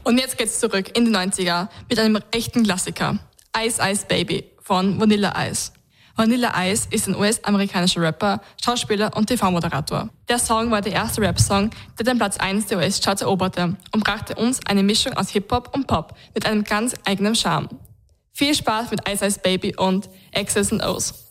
Und jetzt geht's zurück in die 90er mit einem echten Klassiker. Ice Ice Baby von Vanilla Ice. Vanilla Ice ist ein US-amerikanischer Rapper, Schauspieler und TV-Moderator. Der Song war der erste Rap-Song, der den Platz 1 der US-Charts eroberte und brachte uns eine Mischung aus Hip-Hop und Pop mit einem ganz eigenen Charme. Viel Spaß mit Ice Ice Baby und X's and O's.